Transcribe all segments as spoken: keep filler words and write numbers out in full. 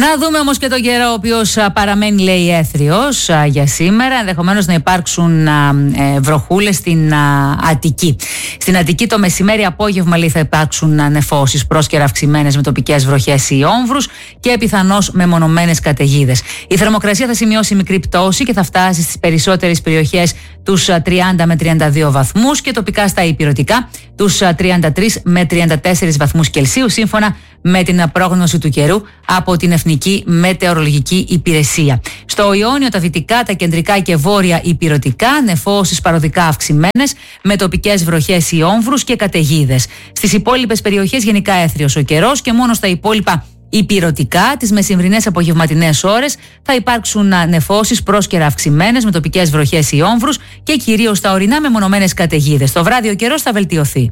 Να δούμε όμως και τον καιρό, ο οποίος παραμένει, λέει, έθριος για σήμερα. Ενδεχομένως να υπάρξουν ε, βροχούλες στην α, Αττική. Στην Αττική το μεσημέρι απόγευμα, λέει, θα υπάρξουν νεφώσεις πρόσκαιρα αυξημένες με τοπικές βροχές ή όμβρους και πιθανώς μεμονωμένες καταιγίδες. Η θερμοκρασία θα σημειώσει μικρή πτώση και θα φτάσει στις περισσότερες περιοχές τους τριάντα με τριάντα δύο βαθμούς και τοπικά στα ηπειρωτικά τους τριάντα τρεις με τριάντα τέσσερις βαθμούς Κελσίου, σύμφωνα με την πρόγνωση του καιρού από την Εθνική Μετεωρολογική Υπηρεσία. Στο Ιόνιο, τα δυτικά, τα κεντρικά και βόρεια ηπειρωτικά, νεφώσεις παροδικά αυξημένες με τοπικές βροχές ή όμβρους και καταιγίδες. Στις υπόλοιπες περιοχές γενικά έθριος ο καιρός και μόνο στα υπόλοιπα υπειρωτικά, τις μεσημβρινές απογευματινές ώρες θα υπάρξουν νεφώσεις πρόσκαιρα αυξημένες με τοπικές βροχές ή όμβρους και κυρίως στα ορεινά μεμονωμένες καταιγίδες. Το βράδυ ο καιρός θα βελτιωθεί.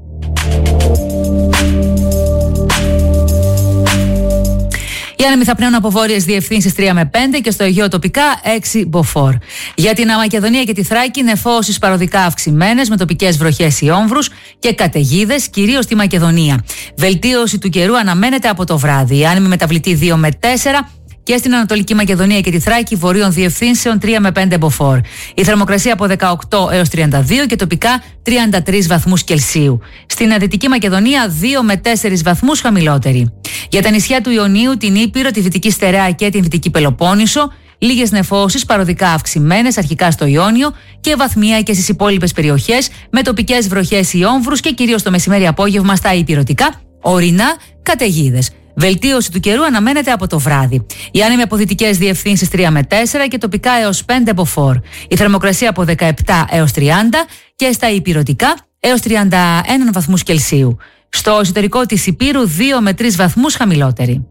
Οι άνεμοι θα πνέουν από βόρειες διευθύνσεις τρία με πέντε και στο Αιγαίο τοπικά έξι μποφόρ. Για την Μακεδονία και τη Θράκη, νεφώσεις παροδικά αυξημένες με τοπικές βροχές ή όμβρους και καταιγίδες, κυρίως στη Μακεδονία. Βελτίωση του καιρού αναμένεται από το βράδυ. Οι άνεμοι μεταβλητοί δύο με τέσσερα. Και στην Ανατολική Μακεδονία και τη Θράκη, βορείων διευθύνσεων τρία με πέντε μποφόρ. Η θερμοκρασία από δεκαοκτώ έως τριάντα δύο και τοπικά τριάντα τρεις βαθμούς Κελσίου. Στην Δυτική Μακεδονία δύο με τέσσερις βαθμούς χαμηλότερη. Για τα νησιά του Ιωνίου, την Ήπειρο, τη Δυτική Στερεά και την Δυτική Πελοπόννησο, λίγες νεφώσεις παροδικά αυξημένες αρχικά στο Ιόνιο και βαθμία και στις υπόλοιπες περιοχές με τοπικές βροχές ή όμβρους και κυρίως το μεσημέρι απόγευμα στα ηπειρωτικά, ορεινά, καταιγίδες. Βελτίωση του καιρού αναμένεται από το βράδυ. Οι άνεμοι από δυτικές διευθύνσεις τρία με τέσσερα και τοπικά έως πέντε μποφόρ. Η θερμοκρασία από δεκαεπτά έως τριάντα και στα ηπειρωτικά έως τριάντα ένα βαθμούς Κελσίου. Στο εσωτερικό της Υπήρου δύο με τρεις βαθμούς χαμηλότερη.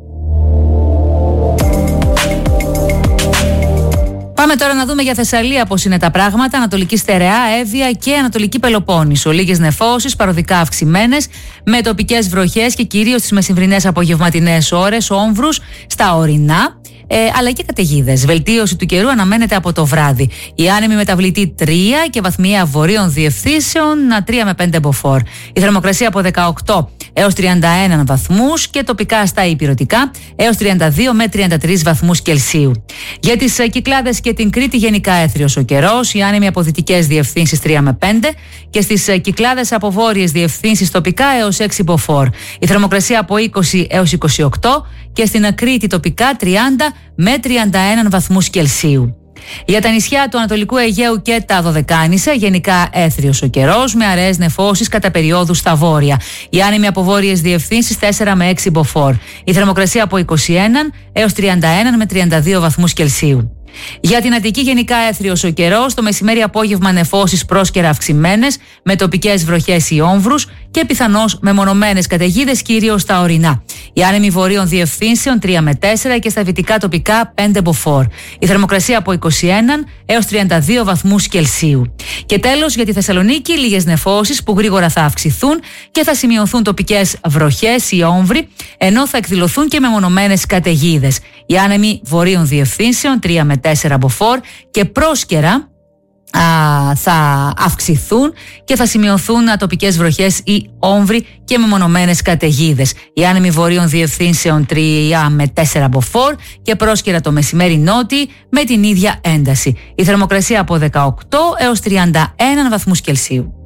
Πάμε τώρα να δούμε για Θεσσαλία πώς είναι τα πράγματα. Ανατολική Στερεά, Εύβοια και Ανατολική Πελοπόννησο. Λίγες νεφώσεις, παροδικά αυξημένες, με τοπικές βροχές και κυρίως στις μεσημβρινές απογευματινές ώρες, όμβρους στα ορεινά. Ε, αλλά και καταιγίδες. Βελτίωση του καιρού αναμένεται από το βράδυ. Οι άνεμοι μεταβλητοί τρία και βαθμία βορείων διευθύνσεων τρία με πέντε μποφόρ. Η θερμοκρασία από δεκαοκτώ έως τριάντα ένα βαθμούς και τοπικά στα ηπειρωτικά έως τριάντα δύο με τριάντα τρεις βαθμούς Κελσίου. Για τις Κυκλάδες και την Κρήτη γενικά έθριος ο καιρός. Οι άνεμοι από δυτικές διευθύνσεις τρία με πέντε και στις Κυκλάδες από βόρειες διευθύνσεις τοπικά έως έξι μποφόρ. Η θερμοκρασία από είκοσι έως είκοσι οκτώ και στην Κρήτη τοπικά τριάντα με τριάντα ένα βαθμούς Κελσίου. Για τα νησιά του Ανατολικού Αιγαίου και τα Δωδεκάνησα, γενικά έθριος ο καιρός με αραιές νεφώσεις κατά περιόδους στα βόρεια. Οι άνεμοι από βόρειες διευθύνσεις τέσσερα με έξι μποφόρ. Η θερμοκρασία από είκοσι ένα έως τριάντα ένα με τριάντα δύο βαθμούς Κελσίου. Για την Αττική γενικά έθριος ο καιρός, το μεσημέρι απόγευμα νεφώσεις πρόσκαιρα αυξημένες με τοπικές βροχές ή όμβρους και πιθανώς μεμονωμένες καταιγίδες κυρίως στα ορεινά. Οι άνεμοι βορείων διευθύνσεων τρία με τέσσερα και στα δυτικά τοπικά πέντε μποφόρ. Η θερμοκρασία από είκοσι ένα έως τριάντα δύο βαθμούς Κελσίου. Και τέλος για τη Θεσσαλονίκη, λίγες νεφώσεις που γρήγορα θα αυξηθούν και θα σημειωθούν τοπικές βροχές ή όμβροι, ενώ θα εκδηλωθούν και μεμονωμένες καταιγίδες. Οι άνεμοι βορείων διευθύνσεων τρία με τέσσερα μποφόρ και πρόσκαιρα Α, θα αυξηθούν και θα σημειωθούν τοπικές βροχές ή όμβροι και μεμονωμένες καταιγίδες. Οι άνεμοι βορείων διευθύνσεων τρία με τέσσερα μποφόρ και πρόσκαιρα το μεσημέρι νότιοι με την ίδια ένταση. Η θερμοκρασία από δεκαοκτώ έως τριάντα ένα βαθμούς Κελσίου.